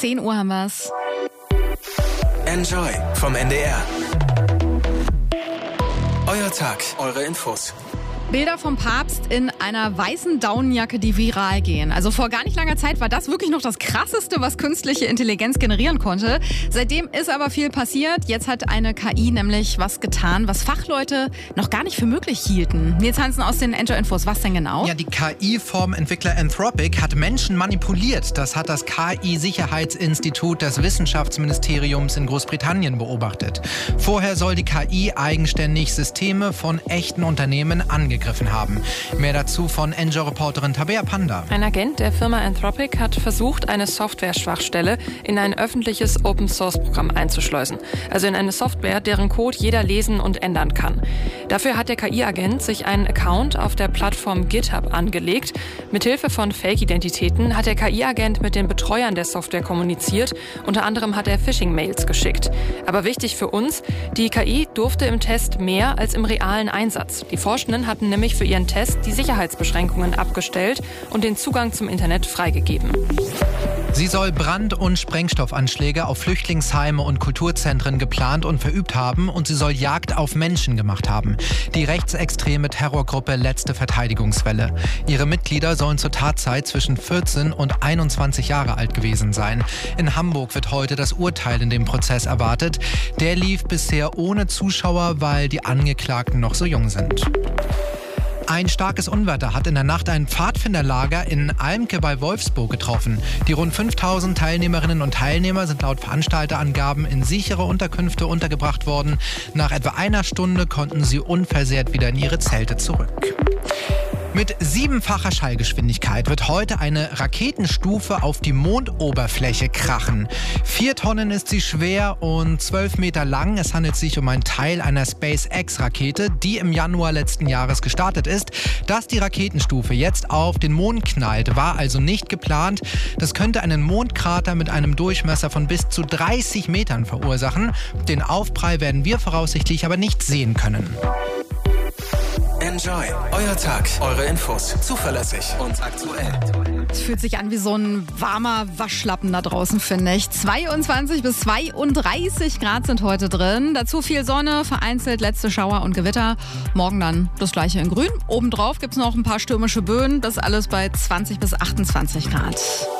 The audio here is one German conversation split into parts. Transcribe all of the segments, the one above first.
10 Uhr haben wir's. Enjoy vom NDR. Euer Tag, eure Infos. Bilder vom Papst in einer weißen Daunenjacke, die viral gehen. Also vor gar nicht langer Zeit war das wirklich noch das Krasseste, was künstliche Intelligenz generieren konnte. Seitdem ist aber viel passiert. Jetzt hat eine KI nämlich was getan, was Fachleute noch gar nicht für möglich hielten. Nils Hansen aus den Enjoy-Infos. Was denn genau? Ja, die KI-Formentwickler Anthropic hat Menschen manipuliert. Das hat das KI-Sicherheitsinstitut des Wissenschaftsministeriums in Großbritannien beobachtet. Vorher soll die KI eigenständig Systeme von echten Unternehmen angegriffen haben. Mehr dazu von Enjoy-Reporterin Tabea Panda. Ein Agent der Firma Anthropic hat versucht, eine Software-Schwachstelle in ein öffentliches Open-Source-Programm einzuschleusen. Also in eine Software, deren Code jeder lesen und ändern kann. Dafür hat der KI-Agent sich einen Account auf der Plattform GitHub angelegt. Mithilfe von Fake-Identitäten hat der KI-Agent mit den Betreuern der Software kommuniziert. Unter anderem hat er Phishing-Mails geschickt. Aber wichtig für uns, die KI durfte im Test mehr als im realen Einsatz. Die Forschenden hatten nämlich für ihren Test die Sicherheitsbeschränkungen abgestellt und den Zugang zum Internet freigegeben. Sie soll Brand- und Sprengstoffanschläge auf Flüchtlingsheime und Kulturzentren geplant und verübt haben und sie soll Jagd auf Menschen gemacht haben. Die rechtsextreme Terrorgruppe Letzte Verteidigungswelle. Ihre Mitglieder sollen zur Tatzeit zwischen 14 und 21 Jahre alt gewesen sein. In Hamburg wird heute das Urteil in dem Prozess erwartet. Der lief bisher ohne Zuschauer, weil die Angeklagten noch so jung sind. Ein starkes Unwetter hat in der Nacht ein Pfadfinderlager in Almke bei Wolfsburg getroffen. Die rund 5000 Teilnehmerinnen und Teilnehmer sind laut Veranstalterangaben in sichere Unterkünfte untergebracht worden. Nach etwa einer Stunde konnten sie unversehrt wieder in ihre Zelte zurück. Mit 7-facher Schallgeschwindigkeit wird heute eine Raketenstufe auf die Mondoberfläche krachen. 4 Tonnen ist sie schwer und 12 Meter lang. Es handelt sich um einen Teil einer SpaceX-Rakete, die im Januar letzten Jahres gestartet ist. Dass die Raketenstufe jetzt auf den Mond knallt, war also nicht geplant. Das könnte einen Mondkrater mit einem Durchmesser von bis zu 30 Metern verursachen. Den Aufprall werden wir voraussichtlich aber nicht sehen können. Enjoy, euer Tag, eure Infos, zuverlässig und aktuell. Es fühlt sich an wie so ein warmer Waschlappen da draußen, finde ich. 22 bis 32 Grad sind heute drin. Dazu viel Sonne, vereinzelt letzte Schauer und Gewitter. Morgen dann das gleiche in grün. Obendrauf gibt es noch ein paar stürmische Böen. Das alles bei 20 bis 28 Grad.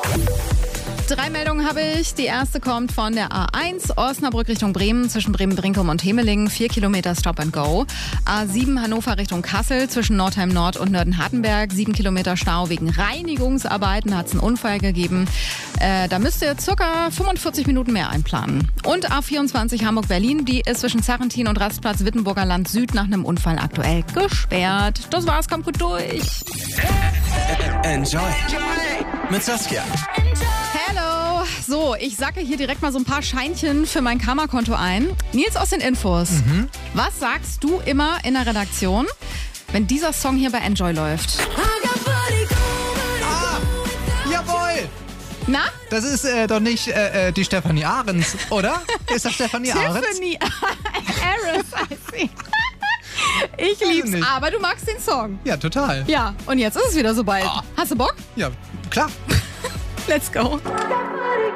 3 Meldungen habe ich. Die erste kommt von der A1 Osnabrück Richtung Bremen zwischen Bremen-Brinkum und Hemeling. 4 Kilometer Stop and Go. A7 Hannover Richtung Kassel zwischen Nordheim Nord und Nörden-Hardenberg. 7 Kilometer Stau wegen Reinigungsarbeiten. Hat es einen Unfall gegeben. Da müsst ihr ca. 45 Minuten mehr einplanen. Und A24 Hamburg-Berlin. Die ist zwischen Sarrentin und Rastplatz Wittenburger Land Süd nach einem Unfall aktuell gesperrt. Das war's, kommt gut durch. Enjoy mit Saskia. Hello. So, ich sacke hier direkt mal so ein paar Scheinchen für mein Karma-Konto ein. Nils aus den Infos. Was sagst du immer in der Redaktion, wenn dieser Song hier bei Enjoy läuft? Jawohl! Na? Das ist doch nicht die Stefanie Ahrens, oder? Ist das Stefanie Ahrens? Tiffany Ahrens, I see. Ich lieb's, nicht. aber du magst den Song. Ja, total. Ja, und jetzt ist es wieder soweit. Hast du Bock? Ja, klar. Let's go.